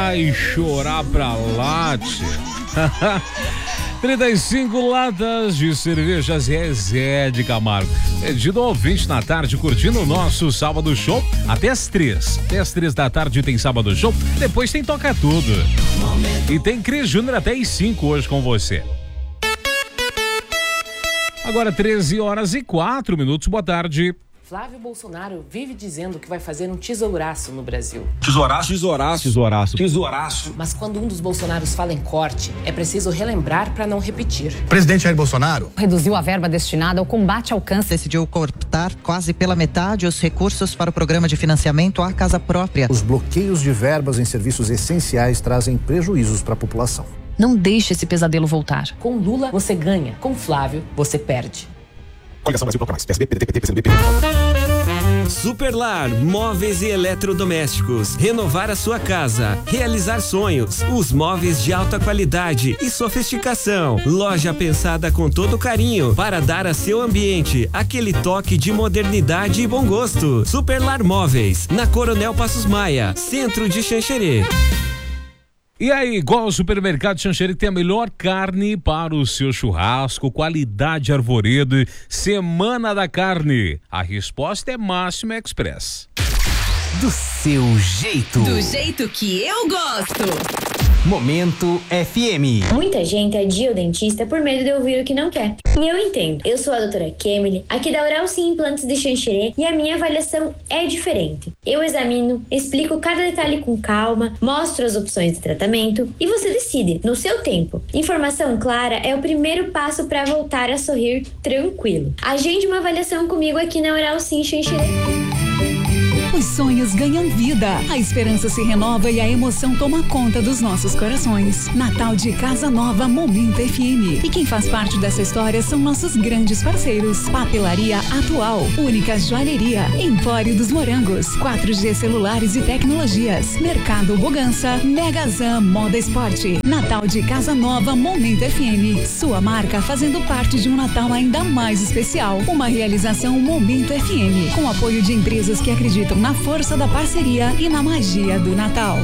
Vai chorar pra lá, tchê. 35 latas de cerveja Zezé de Camargo. Pedido ao ouvinte na tarde, curtindo o nosso Sábado Show até as 3. Até as 3 da tarde tem Sábado Show, depois tem Toca Tudo. E tem Cris Júnior até as 5 hoje com você. Agora 13h04, boa tarde. Flávio Bolsonaro vive dizendo que vai fazer um tesouraço no Brasil. Tesouraço. Mas quando um dos Bolsonaros fala em corte, é preciso relembrar para não repetir. Presidente Jair Bolsonaro reduziu a verba destinada ao combate ao câncer. Decidiu cortar quase pela metade os recursos para o programa de financiamento à casa própria. Os bloqueios de verbas em serviços essenciais trazem prejuízos para a população. Não deixe esse pesadelo voltar. Com Lula, você ganha. Com Flávio, você perde. Coligação Brasil Proclamais, PSB, PDT, PCdoB, Superlar, móveis e eletrodomésticos. Renovar a sua casa, realizar sonhos. Os móveis de alta qualidade e sofisticação. Loja pensada com todo carinho para dar a seu ambiente aquele toque de modernidade e bom gosto. Superlar Móveis, na Coronel Passos Maia, centro de Xanxerê. E aí, qual o supermercado Xanxerê que tem a melhor carne para o seu churrasco? Qualidade Arvoredo, Semana da Carne. A resposta é Máxima Express. Do seu jeito. Do jeito que eu gosto. Momento FM. Muita gente adia o dentista por medo de ouvir o que não quer. E eu entendo. Eu sou a doutora Kemily, aqui da Oral Sim Implantes de Xanxerê, e a minha avaliação é diferente. Eu examino, explico cada detalhe com calma, mostro as opções de tratamento e você decide, no seu tempo. Informação clara é o primeiro passo para voltar a sorrir tranquilo. Agende uma avaliação comigo aqui na Oral Sim Xanxerê. Os sonhos ganham vida, a esperança se renova e a emoção toma conta dos nossos corações. Natal de Casa Nova Momento FM. E quem faz parte dessa história são nossos grandes parceiros. Papelaria Atual, Única Joalheria, Empório dos Morangos, 4G Celulares e Tecnologias, Mercado Bogança, Megazan Moda Esporte. Natal de Casa Nova Momento FM. Sua marca fazendo parte de um Natal ainda mais especial. Uma realização Momento FM, com apoio de empresas que acreditam na força da parceria e na magia do Natal.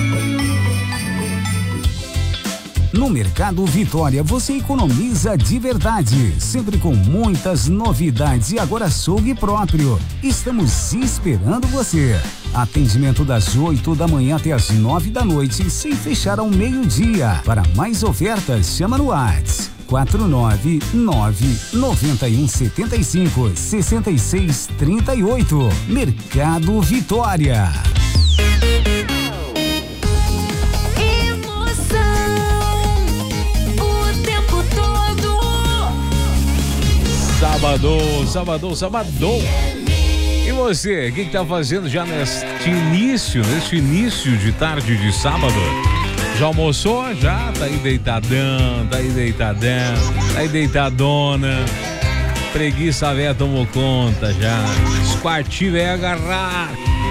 No Mercado Vitória você economiza de verdade, sempre com muitas novidades e agora açougue próprio. Estamos esperando você. Atendimento das 8 da manhã até as 9 da noite, sem fechar ao meio-dia. Para mais ofertas, chama no WhatsApp 499-9175-6638. Mercado Vitória. Sabadão. E você, o que tá fazendo já neste início de tarde de sábado? Já almoçou? Já? Tá aí deitadão, tá aí deitadona. Preguiça velha tomou conta já. Os quartinhos velho agarrar.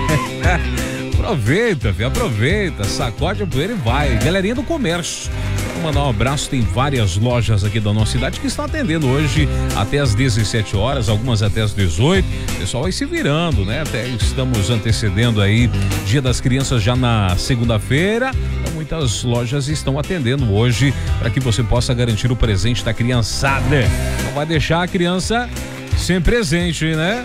Aproveita, sacode a poeira e vai. Galerinha do comércio. Vou mandar um abraço, tem várias lojas aqui da nossa cidade que estão atendendo hoje até as 17 horas, algumas até as 18. O pessoal vai se virando, né? Até estamos antecedendo aí Dia das Crianças já na segunda-feira. Então, muitas lojas estão atendendo hoje para que você possa garantir o presente da criançada. Não vai deixar a criança sem presente, né?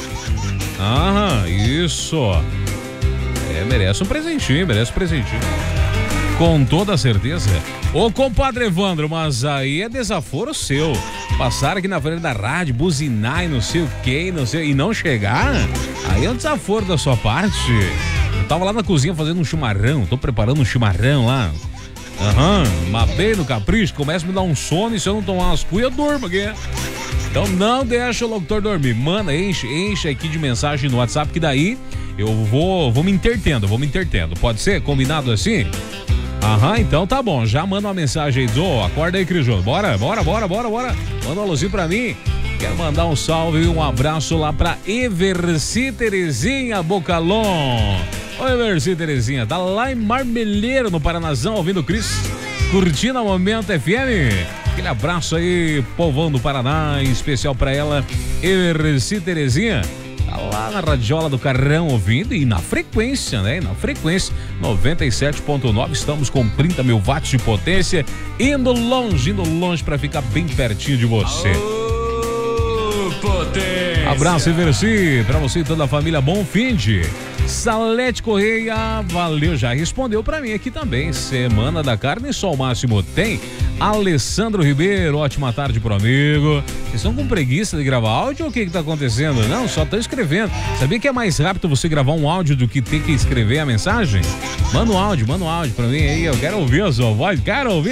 Isso. Merece um presentinho. Com toda certeza. Ô compadre Evandro, mas aí é desaforo seu. Passar aqui na frente da rádio, buzinar e não sei o que, e não chegar, aí é um desaforo da sua parte. Eu tava lá na cozinha fazendo um chimarrão, tô preparando um chimarrão lá. Mas bem no capricho, começa a me dar um sono e se eu não tomar umas cuias, eu durmo aqui. Então não deixa o locutor dormir. Manda, enche aqui de mensagem no WhatsApp que daí eu vou me intertendo. Pode ser? Combinado assim? Então tá bom, já manda uma mensagem aí, acorda aí, Cris Júnior, bora, manda um alôzinho pra mim, quero mandar um salve e um abraço lá pra Everci Terezinha Bocalon. Oi, Everci Terezinha, tá lá em Marmeleiro, no Paranazão, ouvindo o Cris, curtindo a Momento FM, aquele abraço aí, povão do Paraná, em especial pra ela, Everci Terezinha. Tá lá na radiola do carrão ouvindo e na frequência, né? Na frequência 97.9, estamos com 30 mil watts de potência, indo longe pra ficar bem pertinho de você. Potência. Abraço e Versi pra você e toda a família, bom finde. Salete Correia, valeu, já respondeu pra mim aqui também. Semana da Carne Só o Máximo tem. Alessandro Ribeiro, ótima tarde pro amigo. Vocês estão com preguiça de gravar áudio ou o que tá acontecendo? Não, só estão escrevendo. Sabia que é mais rápido você gravar um áudio do que ter que escrever a mensagem? Manda um áudio pra mim aí, eu quero ouvir a sua voz,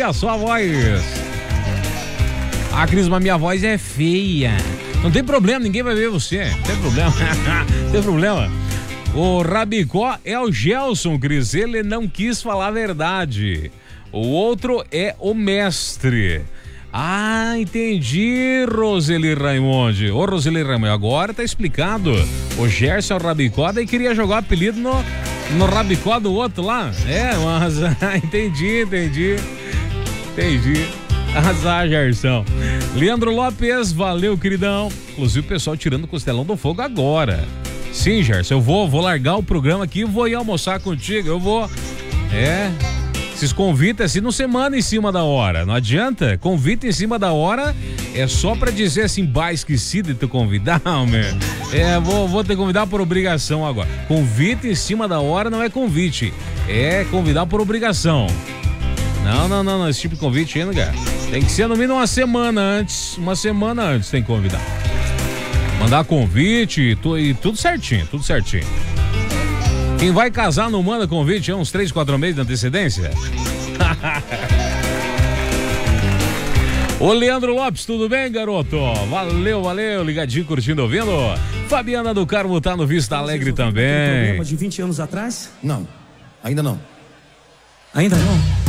Ah, Cris, mas minha voz é feia. Não tem problema, ninguém vai ver você. Não tem problema. Não tem problema. O Rabicó é o Gelson, Cris. Ele não quis falar a verdade. O outro é o mestre. Ah, entendi, Roseli Raimundi. Ô, Roseli Raimundi, agora tá explicado. O Gerson é o Rabicó, daí queria jogar o apelido no Rabicó do outro lá. É, mas entendi. Azar, Gerson. Leandro Lopes, valeu, queridão. Inclusive o pessoal tirando o costelão do fogo agora. Sim, Gerson, eu vou largar o programa aqui e vou ir almoçar contigo. Eu vou. Esses convites assim não se manda em cima da hora. Não adianta. Convite em cima da hora é só pra dizer assim, esqueci de te convidar, meu. Vou te convidar por obrigação agora. Convite em cima da hora não é convite. É convidar por obrigação. Não, esse tipo de convite ainda, cara. Tem que ser no mínimo uma semana antes tem que convidar. Mandar convite e tudo certinho. Quem vai casar não manda convite, uns 3, 4 meses de antecedência? Ô Leandro Lopes, tudo bem, garoto? Valeu, ligadinho, curtindo, ouvindo. Fabiana do Carmo tá no Vista Alegre também. Problema de 20 anos atrás? Não, ainda não. Ainda não?